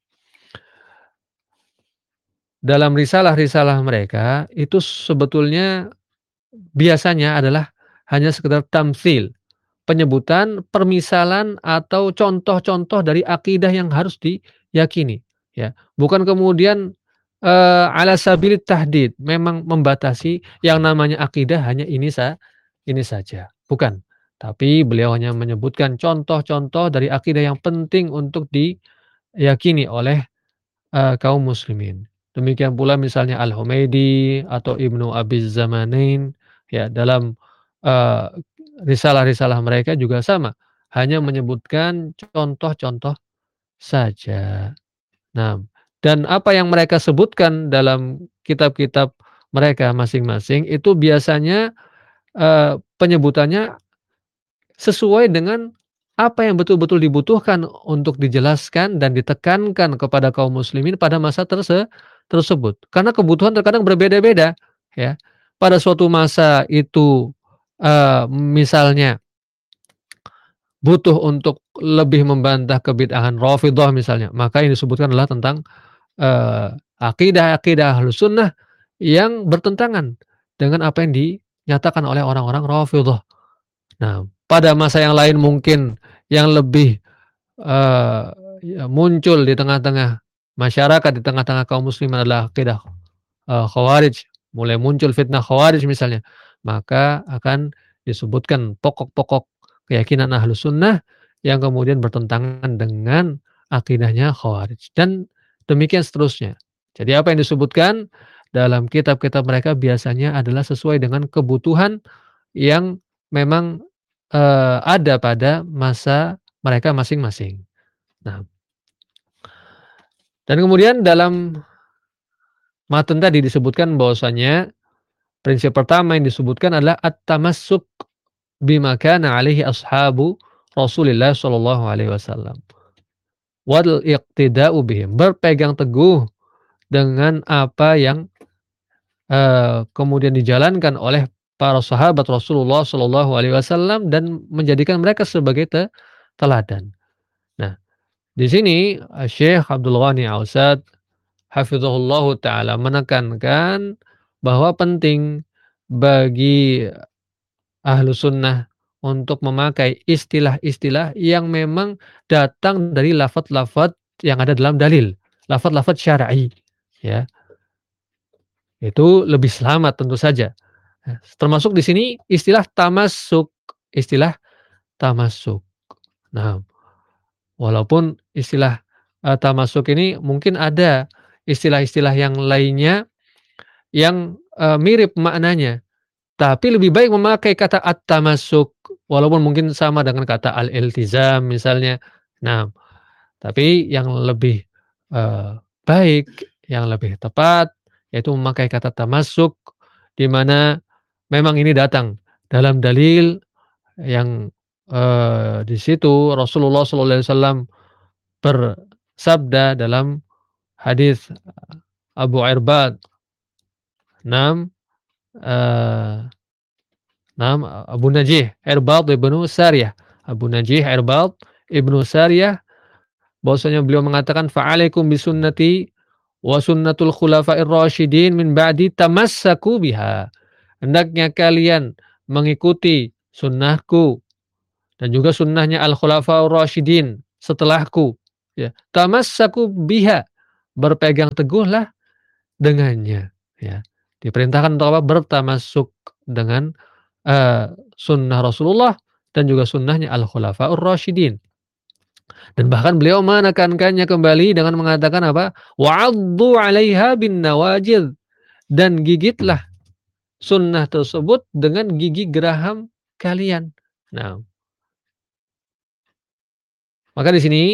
dalam risalah-risalah mereka itu sebetulnya biasanya adalah hanya sekedar tamtsil, penyebutan, permisalan, atau contoh-contoh dari akidah yang harus diyakini, ya. Bukan kemudian, ala sabilit tahdid, memang membatasi yang namanya akidah hanya ini saja, bukan. Tapi beliau hanya menyebutkan contoh-contoh dari akidah yang penting untuk diyakini oleh, kaum muslimin. Demikian pula misalnya Al-Humaidi atau Ibnu Abiz Zamanain, ya, dalam, eee, risalah-risalah mereka juga sama, hanya menyebutkan contoh-contoh saja. Nah, dan apa yang mereka sebutkan dalam kitab-kitab mereka masing-masing itu biasanya, penyebutannya sesuai dengan apa yang betul-betul dibutuhkan untuk dijelaskan dan ditekankan kepada kaum muslimin pada masa tersebut. Karena kebutuhan terkadang berbeda-beda, ya. Pada suatu masa itu, misalnya butuh untuk lebih membantah kebid'ahan Rafidhah misalnya, maka yang disebutkan adalah tentang, akidah-akidah Ahlus Sunnah yang bertentangan dengan apa yang dinyatakan oleh orang-orang Rafidhah. Nah, pada masa yang lain mungkin yang lebih, eee, muncul di tengah-tengah masyarakat, di tengah-tengah kaum muslimin adalah akidah, Khawarij, mulai muncul fitnah Khawarij misalnya, maka akan disebutkan pokok-pokok keyakinan Ahlus Sunnah yang kemudian bertentangan dengan akidahnya Khawarij, dan demikian seterusnya. Jadi apa yang disebutkan dalam kitab-kitab mereka biasanya adalah sesuai dengan kebutuhan yang memang, ada pada masa mereka masing-masing. Nah, dan kemudian dalam matan tadi disebutkan bahwasanya prinsip pertama yang disebutkan adalah at-tamassuk bima kana alaihi ashabu Rasulillah sallallahu alaihi wasallam wal iqtida'u bihim, berpegang teguh dengan apa yang, kemudian dijalankan oleh para sahabat Rasulullah sallallahu alaihi wasallam dan menjadikan mereka sebagai teladan. Nah, di sini, Syekh Abdul Ghani Ausad hafizahullahu taala menekankan bahwa penting bagi ahlu sunnah untuk memakai istilah-istilah yang memang datang dari lafadz-lafadz yang ada dalam dalil, lafadz-lafadz syar'i, ya. Itu lebih selamat tentu saja. Termasuk di sini istilah tamassuk, istilah tamassuk. Nah, walaupun istilah, tamasuk ini mungkin ada istilah-istilah yang lainnya yang, mirip maknanya, tapi lebih baik memakai kata at-tamassuk walaupun mungkin sama dengan kata al-iltizam misalnya. Nah, tapi yang lebih, baik, yang lebih tepat yaitu memakai kata tamassuk, di mana memang ini datang dalam dalil yang, di situ Rasulullah sallallahu alaihi wasallam bersabda dalam hadis Abu Irbad, nam, Abu Najih Irbad ibnu Sariyah, Abu Najih Irbad ibnu Sariyah, bahwasanya beliau mengatakan fa'alaikum bisunnati wa sunnatul khulafa'ir rasyidin min ba'di tamassaku biha. Hendaknya kalian mengikuti sunnahku dan juga sunnahnya al-khulafaur rasyidin setelahku, ya, tamassaku biha, berpegang teguhlah dengannya, ya. Diperintahkan untuk apa? Bertamasuk dengan sunnah Rasulullah dan juga sunnahnya al-khulafaur rasyidin. Dan bahkan beliau menekankannya kembali dengan mengatakan apa? Wa'addu 'alaiha bin nawajidh, dan gigitlah sunnah tersebut dengan gigi geraham kalian. Nah, maka di sini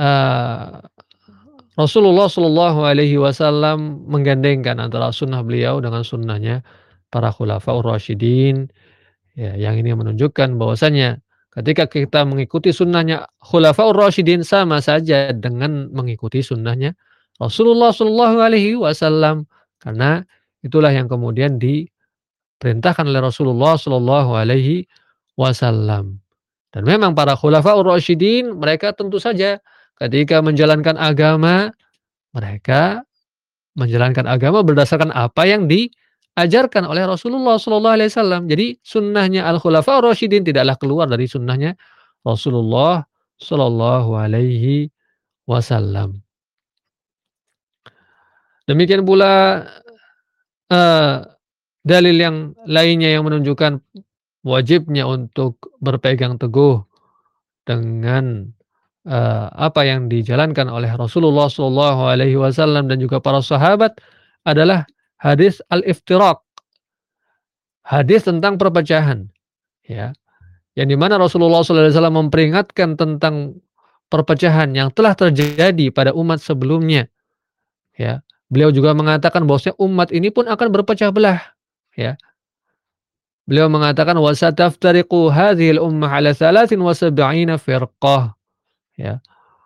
Rasulullah Shallallahu Alaihi Wasallam menggandengkan antara sunnah beliau dengan sunnahnya para khulafaur rasyidin. Ya, yang ini menunjukkan bahwasanya ketika kita mengikuti sunnahnya khulafaur rasyidin sama saja dengan mengikuti sunnahnya Rasulullah Shallallahu Alaihi Wasallam, karena itulah yang kemudian diperintahkan oleh Rasulullah Shallallahu Alaihi Wasallam. Dan memang para khulafaur rasyidin mereka tentu saja ketika menjalankan agama, mereka menjalankan agama berdasarkan apa yang diajarkan oleh Rasulullah Sallallahu Alaihi Wasallam. Jadi sunnahnya al-khulafaur rasyidin tidaklah keluar dari sunnahnya Rasulullah Sallallahu Alaihi Wasallam. Demikian pula dalil yang lainnya yang menunjukkan wajibnya untuk berpegang teguh dengan apa yang dijalankan oleh Rasulullah Shallallahu Alaihi Wasallam dan juga para sahabat adalah hadis al-iftiraq, hadis tentang perpecahan, ya, yang dimana Rasulullah Shallallahu Alaihi Wasallam memperingatkan tentang perpecahan yang telah terjadi pada umat sebelumnya, ya. Beliau juga mengatakan bahwasanya umat ini pun akan berpecah belah, ya. Beliau mengatakan wasataftariqu hadhil ummah ala 73 firqah, ya.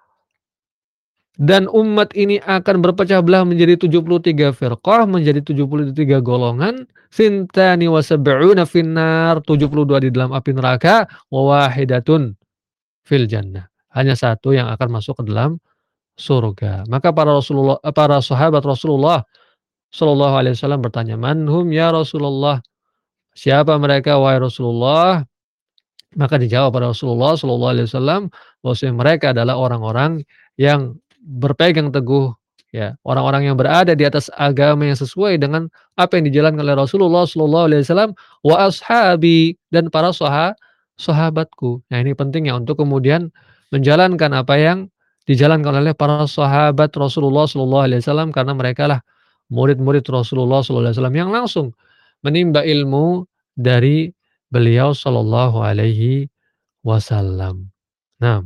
Dan umat ini akan berpecah belah menjadi 73 firqah, menjadi 73 golongan, sintani wa sab'una finnar, 72 di dalam api neraka, wa wahidatun fil jannah. Hanya satu yang akan masuk ke dalam surga. Maka para sahabat Rasulullah sallallahu alaihi wasallam bertanya, "Manhum ya Rasulullah?" Siapa mereka wahai Rasulullah? Maka dijawab pada Rasulullah sallallahu alaihi wasallam bahwasanya mereka adalah orang-orang yang berpegang teguh, ya, orang-orang yang berada di atas agama yang sesuai dengan apa yang dijalankan oleh Rasulullah sallallahu alaihi wasallam, wa ashabi, dan para sahabatku. Nah, ini pentingnya untuk kemudian menjalankan apa yang dijalankan oleh para sahabat Rasulullah sallallahu alaihi wasallam, karena mereka lah murid-murid Rasulullah sallallahu alaihi wasallam yang langsung menimba ilmu dari beliau sallallahu alaihi wasallam. Nah,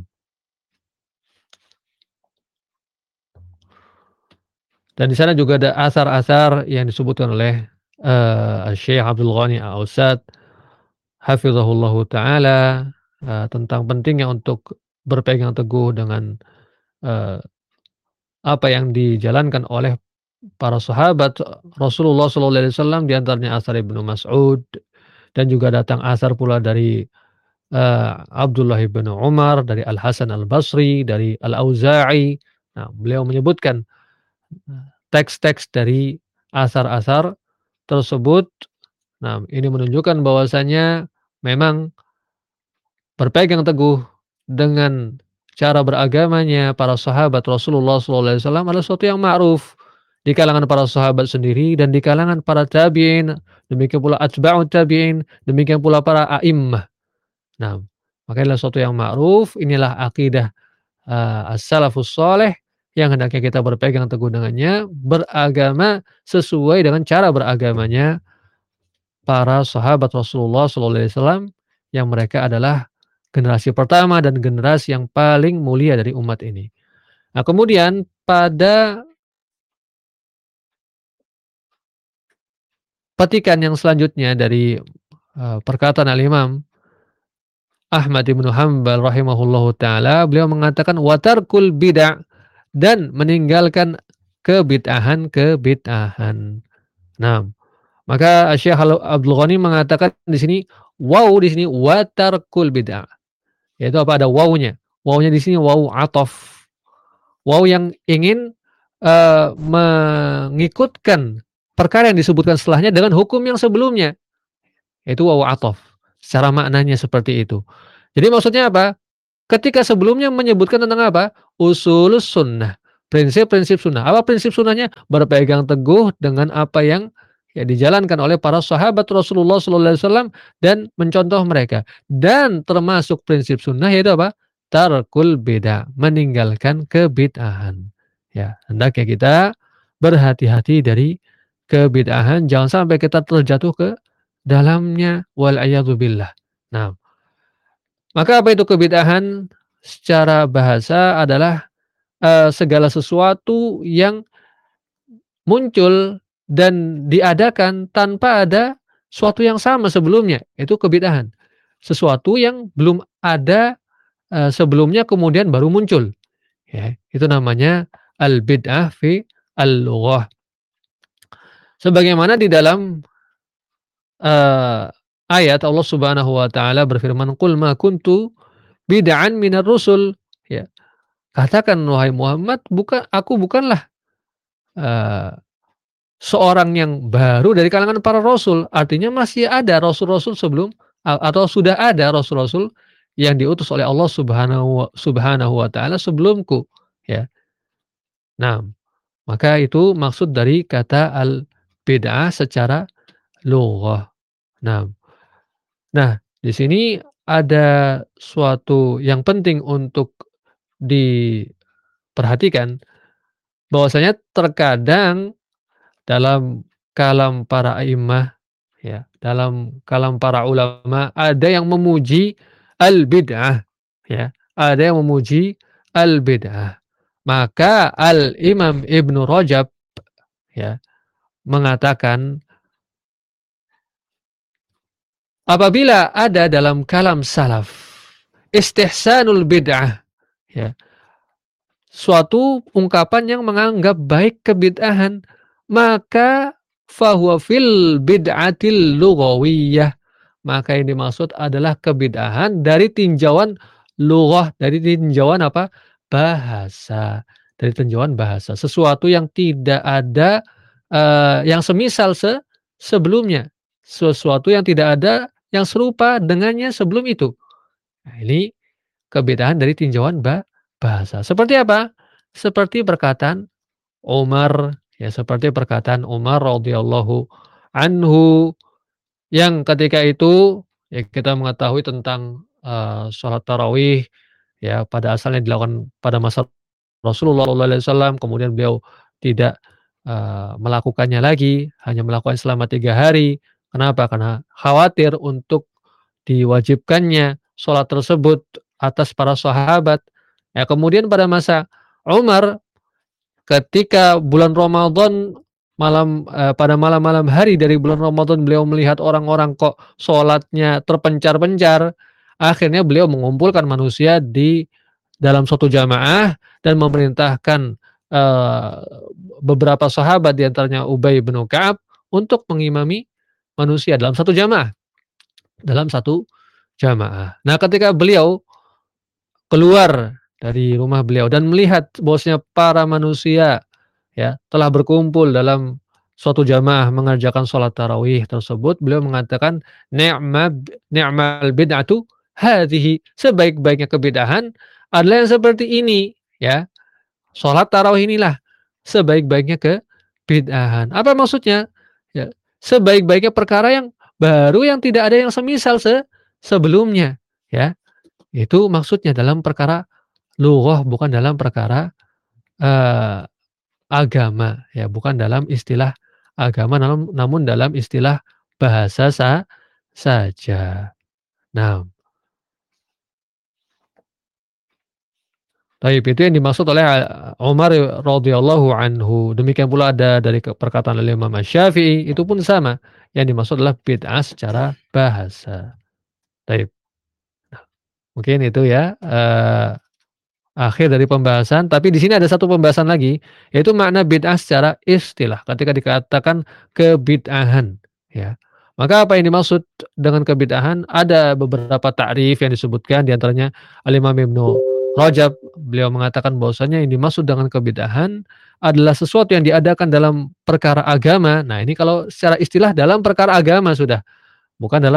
dan di sana juga ada asar-asar yang disebutkan oleh Syekh Abdul Ghani Al-Ausad hafizahullahu taala tentang pentingnya untuk berpegang teguh dengan apa yang dijalankan oleh para sahabat Rasulullah sallallahu alaihi wasallam, di antaranya asar Ibnu Mas'ud, dan juga datang asar pula dari Abdullah bin Umar, dari Al-Hasan Al-Basri, dari Al-Auza'i. Nah, beliau menyebutkan teks-teks dari asar-asar tersebut. Nah, ini menunjukkan bahwasanya memang berpegang teguh dengan cara beragamanya para sahabat Rasulullah SAW adalah sesuatu yang ma'ruf di kalangan para sahabat sendiri dan di kalangan para tabi'in, demikian pula atba'ut tabi'in, demikian pula para a'immah. Nah, maka adalah sesuatu yang ma'ruf. Inilah akidah as-salafus saleh yang hendaknya kita berpegang teguh dengannya, beragama sesuai dengan cara beragamanya para sahabat Rasulullah SAW, yang mereka adalah generasi pertama dan generasi yang paling mulia dari umat ini. Nah, kemudian pada petikan yang selanjutnya dari perkataan Al-Imam Ahmad ibnu Hanbal rahimahullahu ta'ala, beliau mengatakan watarkul bid'ah, dan meninggalkan kebid'ahan. Nah, maka Syekh Abdul Ghani mengatakan di sini watarkul bid'ah. Yaitu apa? Ada wawunya. Wawunya di sini wawu ataf. Wawu yang ingin mengikutkan perkara yang disebutkan setelahnya dengan hukum yang sebelumnya. Yaitu wawu ataf. secara maknanya seperti itu. Jadi maksudnya apa? Ketika sebelumnya menyebutkan tentang apa? Usulus sunnah, prinsip-prinsip sunnah. Apa prinsip sunnahnya? Berpegang teguh dengan apa yang ya dijalankan oleh para sahabat Rasulullah SAW dan mencontoh mereka. Dan termasuk prinsip sunnah yaitu apa? Tarkul bid'ah, meninggalkan kebid'ahan. Ya, hendaknya kita berhati-hati dari kebid'ahan, jangan sampai kita terjatuh ke dalamnya wal billah. Nah, maka apa itu kebid'ahan? Secara bahasa adalah segala sesuatu yang muncul dan diadakan tanpa ada suatu yang sama sebelumnya, itu kebid'ahan. Sesuatu yang belum ada sebelumnya kemudian baru muncul. Ya, itu namanya al-bid'ah fi al-lughah. Sebagaimana di dalam ayat Allah Subhanahu wa taala berfirman, "Qul ma kuntu bid'an minar rusul." Ya, katakan wahai Muhammad, aku bukanlah eee, seorang yang baru dari kalangan para rasul. Artinya masih ada rasul-rasul sebelum atau sudah ada rasul-rasul yang diutus oleh Allah Subhanahu wa taala sebelumku, ya. Nah, maka itu maksud dari kata al-bid'ah secara lughah. Nah nah, di sini ada suatu yang penting untuk diperhatikan, bahwasanya terkadang dalam kalam para a'immah, ya, dalam kalam para ulama ada yang memuji al-bid'ah, ya, ada yang memuji al-bid'ah. Maka Al-Imam Ibnu Rajab, ya, mengatakan apabila ada dalam kalam salaf istihsanul bid'ah, ya, suatu ungkapan yang menganggap baik kebid'ahan, maka fahuwa fil bid'atil lughawiyah, maka yang dimaksud adalah kebid'ahan dari tinjauan lughah, dari tinjauan apa? Bahasa, dari tinjauan bahasa, sesuatu yang tidak ada yang semisal sebelumnya, sesuatu yang tidak ada yang serupa dengannya sebelum itu. Nah, ini kebedaan dari tinjauan bahasa. Seperti apa? Seperti perkataan Umar, ya, seperti perkataan Umar radhiyallahu anhu yang ketika itu ya kita mengetahui tentang sholat tarawih, ya, pada asalnya dilakukan pada masa Rasulullah SAW, kemudian beliau tidak melakukannya lagi, hanya melakukan selama 3 hari. Kenapa? Karena khawatir untuk diwajibkannya sholat tersebut atas para sahabat. Ya, kemudian pada masa Umar, ketika bulan Ramadan pada malam-malam hari dari bulan Ramadan beliau melihat orang-orang kok sholatnya terpencar-pencar, akhirnya beliau mengumpulkan manusia di dalam suatu jamaah dan memerintahkan beberapa sahabat di antaranya Ubay bin Ka'ab untuk mengimami manusia dalam satu jamaah. Nah, ketika beliau keluar dari rumah beliau dan melihat bahwasanya para manusia, ya, telah berkumpul dalam suatu jamaah mengerjakan sholat tarawih tersebut, beliau mengatakan ni'mal bid'atu hadhihi, sebaik-baiknya kebid'ahan adalah yang seperti ini, ya. Sholat tarawih inilah sebaik-baiknya kebid'ahan. Apa maksudnya? Ya, sebaik-baiknya perkara yang baru yang tidak ada yang semisal sebelumnya, ya. Itu maksudnya dalam perkara lughah, bukan dalam perkara agama, ya, bukan dalam istilah agama, namun dalam istilah bahasa saja. Nah, itu yang dimaksud oleh Umar radhiyallahu anhu. Demikian pula ada dari perkataan Imam Asy-Syafi'i, itu pun sama. Yang dimaksud adalah bid'ah secara bahasa. Baik. Nah, mungkin itu ya akhir dari pembahasan, tapi di sini ada satu pembahasan lagi, yaitu makna bid'ah secara istilah. Ketika dikatakan kebid'ahan, ya. Maka apa yang dimaksud dengan kebid'ahan? Ada beberapa ta'rif yang disebutkan, di antaranya Al-Imam Ibnu Rajab, beliau mengatakan bahwasanya yang dimaksud dengan kebid'ahan adalah sesuatu yang diadakan dalam perkara agama. Nah, ini kalau secara istilah dalam perkara agama sudah, bukan dalam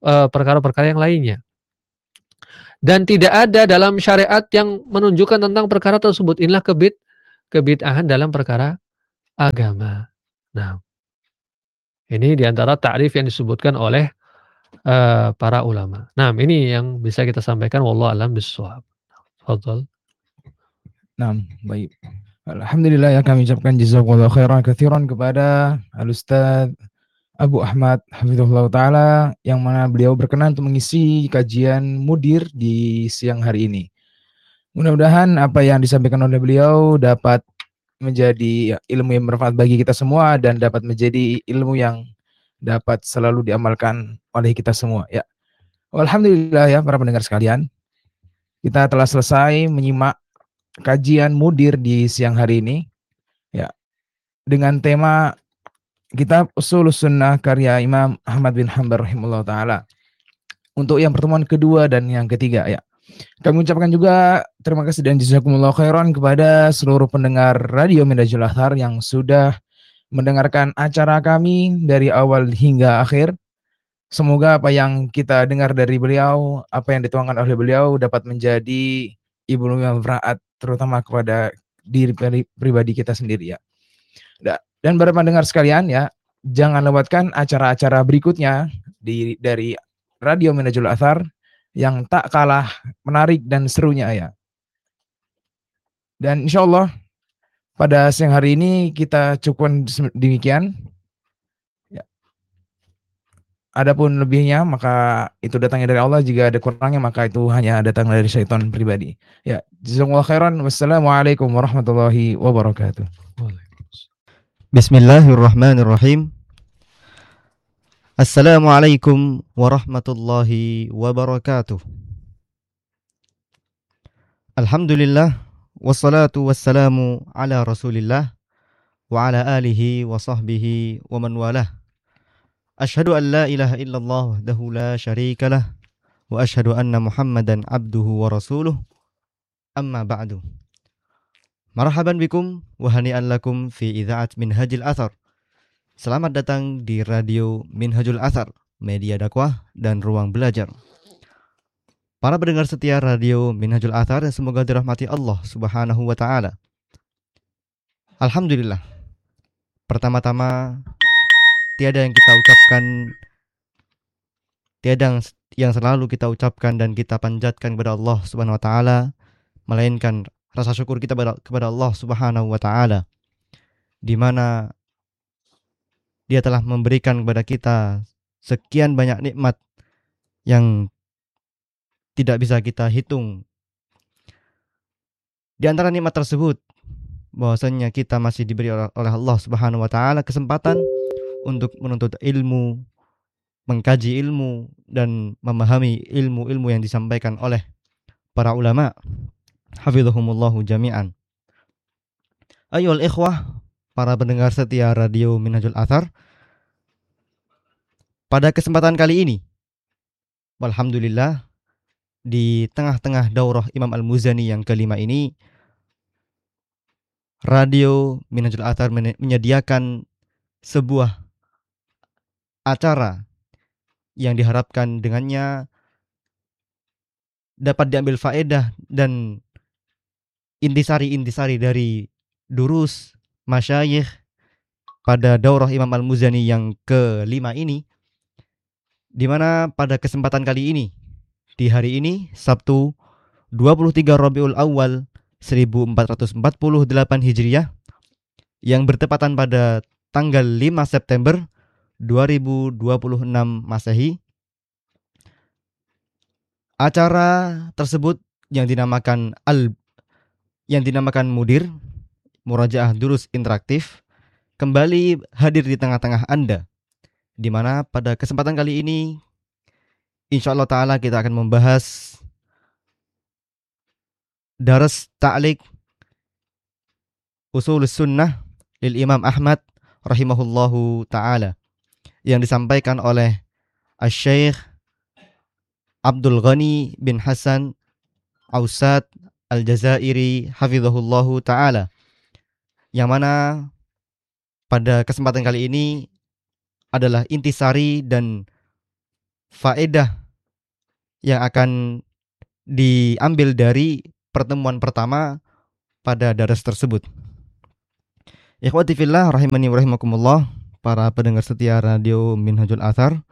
perkara-perkara yang lainnya. Dan tidak ada dalam syariat yang menunjukkan tentang perkara tersebut. Inilah kebid'ahan dalam perkara agama. Nah, ini diantara ta'rif yang disebutkan oleh para ulama. Nah, ini yang bisa kita sampaikan. Wallahu a'lam bishawab. Fadhal. Nah, baik. Alhamdulillah ya, kami ucapkan jazakallahu khairan katsiran kepada Al-Ustaz Abu Ahmad hafizahullah taala yang mana beliau berkenan untuk mengisi kajian mudir di siang hari ini. Mudah-mudahan apa yang disampaikan oleh beliau dapat menjadi ilmu yang bermanfaat bagi kita semua dan dapat menjadi ilmu yang dapat selalu diamalkan oleh kita semua ya. Alhamdulillah ya para pendengar sekalian. Kita telah selesai menyimak kajian mudir di siang hari ini ya dengan tema Kitab Ushulus Sunnah karya Imam Ahmad bin Hanbal rahimahullah taala. Untuk yang pertemuan kedua dan yang ketiga ya. Kami ucapkan juga terima kasih dan jazakumullah khairan kepada seluruh pendengar Radio Minhajul Athar yang sudah mendengarkan acara kami dari awal hingga akhir. Semoga apa yang kita dengar dari beliau, apa yang dituangkan oleh beliau dapat menjadi ilmu yang bermanfaat terutama kepada diri pribadi kita sendiri ya. Dan para pendengar sekalian ya, jangan lewatkan acara-acara berikutnya dari Radio Minhajul Athar yang tak kalah menarik dan serunya ya. Dan insya Allah pada siang hari ini kita cukupkan demikian. Ya. Adapun lebihnya maka itu datangnya dari Allah, jika ada kurangnya maka itu hanya datang dari syaitan pribadi. Ya, jazakumullah khairan. Wassalamualaikum warahmatullahi wabarakatuh. Bismillahirrahmanirrahim. Assalamualaikum warahmatullahi wabarakatuh. Alhamdulillah, wassalatu wassalamu ala rasulillah wa ala alihi wa sahbihi wa man walah. Ashhadu an la ilaha illallah wahdahu la syarika lah wa ashhadu anna Muhammadan abduhu wa rasuluh. Amma ba'du. Marhaban bikum wa hani'an lakum fi idha'at Minhajul Athar. Selamat datang di Radio Minhajul Athar, media dakwah dan ruang belajar. Para pendengar setia Radio Minhajul Athar yang semoga dirahmati Allah Subhanahu wa taala. Alhamdulillah. Pertama-tama tiada yang selalu kita ucapkan dan kita panjatkan kepada Allah Subhanahu wa taala, melainkan rasa syukur kita kepada Allah Subhanahu wa taala, di mana Dia telah memberikan kepada kita sekian banyak nikmat yang tidak bisa kita hitung. Di antara nikmat tersebut, bahwasanya kita masih diberi oleh Allah Subhanahu wa taala kesempatan untuk menuntut ilmu, mengkaji ilmu dan memahami ilmu-ilmu yang disampaikan oleh para ulama. Hafizahumullahu jami'an. Ayyuhal ikhwah, para pendengar setia Radio Minhajul Athar, pada kesempatan kali ini, alhamdulillah, di tengah-tengah daurah Imam Al-Muzani yang kelima ini, Radio Minhajul Athar menyediakan sebuah acara yang diharapkan dengannya dapat diambil faedah dan intisari dari durus masyayikh pada daurah Imam Al-Muzani yang kelima ini, di mana pada kesempatan kali ini, di hari ini Sabtu 23 Rabiul Awal 1448 Hijriah yang bertepatan pada tanggal 5 September 2026 Masehi, acara tersebut yang dinamakan Mudir, Murajaah Durus Interaktif, kembali hadir di tengah-tengah Anda, di mana pada kesempatan kali ini insyaallah ta'ala kita akan membahas Daras Ta'liq Ushulus Sunnah lil Imam Ahmad rahimahullahu ta'ala, yang disampaikan oleh Asy-Syaikh Abdul Ghani bin Hasan Ausad Al-Jazairi hafizahullahu ta'ala, yang mana pada kesempatan kali ini adalah intisari dan faedah yang akan diambil dari pertemuan pertama pada daras tersebut. Ikhwati fillah rahimani wa rahimakumullah, para pendengar setia radio Minhajul Athar,